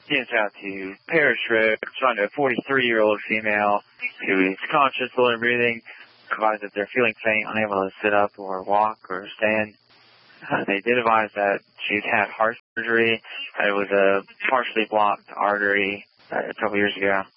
Units out to Parish Road, respond to a 43-year-old female who is conscious, full and breathing, advised that they're feeling faint, unable to sit up or walk or stand. They did advise that she'd had heart surgery. It was a partially blocked artery a couple years ago.